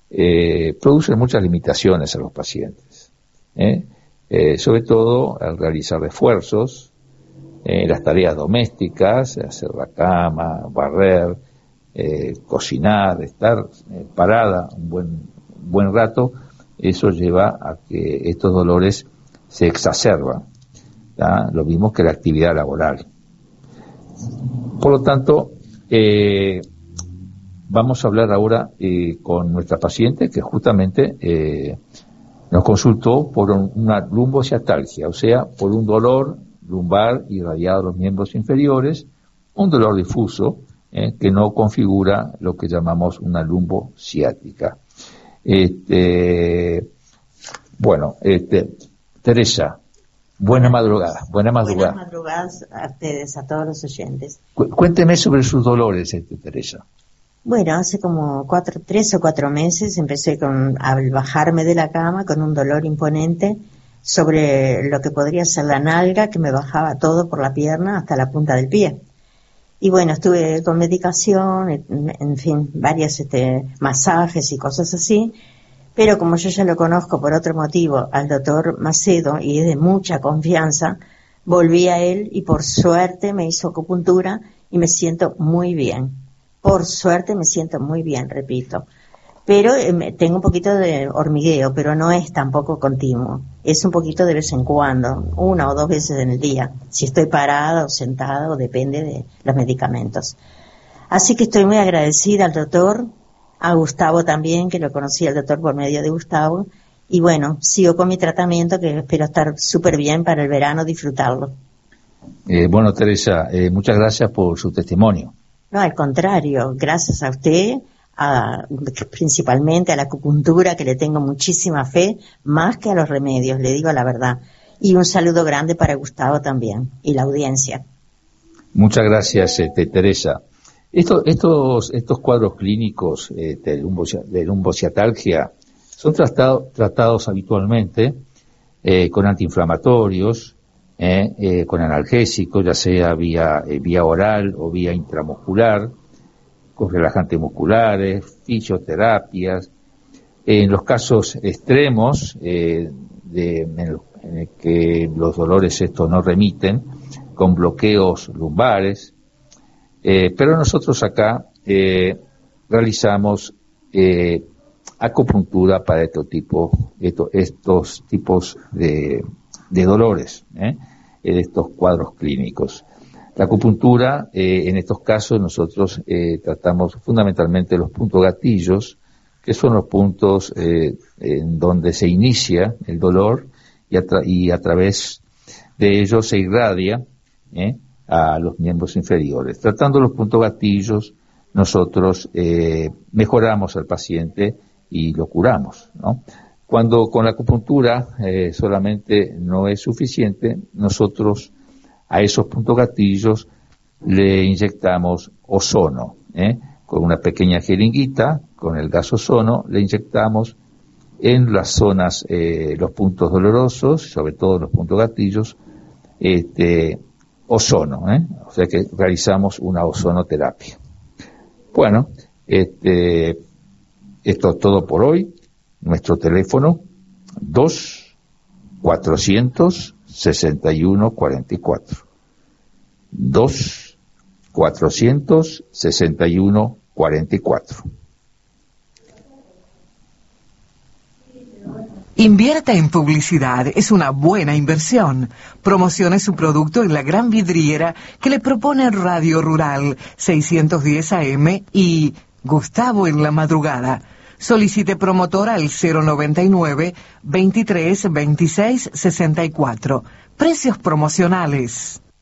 producen muchas limitaciones a los pacientes, sobre todo al realizar esfuerzos, las tareas domésticas, hacer la cama, barrer, cocinar, estar parada un buen rato. Eso lleva a que estos dolores se exacerban, ¿tá? Lo mismo que la actividad laboral. Por lo tanto, vamos a hablar ahora con nuestra paciente que justamente nos consultó por una lumbociatalgia, o sea, por un dolor lumbar irradiado a los miembros inferiores, un dolor difuso que no configura lo que llamamos una lumbociática. Teresa, buena madrugada. Buenas madrugadas a ustedes, a todos los oyentes. Cuénteme sobre sus dolores, Teresa. Bueno, hace como 3 o 4 meses empecé al bajarme de la cama con un dolor imponente sobre lo que podría ser la nalga, que me bajaba todo por la pierna hasta la punta del pie. Y bueno, estuve con medicación, en fin, varios masajes y cosas así, pero como yo ya lo conozco por otro motivo al doctor Macedo y es de mucha confianza, volví a él y por suerte me hizo acupuntura y me siento muy bien. Por suerte me siento muy bien, repito. Pero tengo un poquito de hormigueo, pero no es tampoco continuo. Es un poquito de vez en cuando, 1 o 2 veces en el día, si estoy parada o sentada o depende de los medicamentos. Así que estoy muy agradecida al doctor, a Gustavo también, que lo conocí al doctor por medio de Gustavo. Y bueno, sigo con mi tratamiento que espero estar súper bien para el verano, disfrutarlo. Bueno, Teresa, muchas gracias por su testimonio. No, al contrario, gracias a usted, principalmente a la acupuntura, que le tengo muchísima fe, más que a los remedios, le digo la verdad. Y un saludo grande para Gustavo también, y la audiencia. Muchas gracias, Teresa. Estos cuadros clínicos de lumbociatalgia son tratados habitualmente con antiinflamatorios, con analgésicos, ya sea vía oral o vía intramuscular, con relajantes musculares, fisioterapias. En los casos extremos, en el que los dolores estos no remiten, con bloqueos lumbares. Pero nosotros acá realizamos acupuntura para estos tipos de dolores, en estos cuadros clínicos. La acupuntura, en estos casos nosotros tratamos fundamentalmente los puntos gatillos, que son los puntos en donde se inicia el dolor y a través de ellos se irradia a los miembros inferiores. Tratando los puntos gatillos, nosotros mejoramos al paciente y lo curamos, ¿no? Cuando con la acupuntura solamente no es suficiente, nosotros a esos puntos gatillos le inyectamos ozono, con una pequeña jeringuita, con el gas ozono, le inyectamos en las zonas, los puntos dolorosos, sobre todo los puntos gatillos, ozono, o sea que realizamos una ozonoterapia. Bueno, esto es todo por hoy. Nuestro teléfono 2-461-44. 2-461-44. Invierta en publicidad, es una buena inversión. Promocione su producto en la gran vidriera que le propone Radio Rural 610 AM y Gustavo en la madrugada. Solicite promotor al 099 23 26 64. Precios promocionales.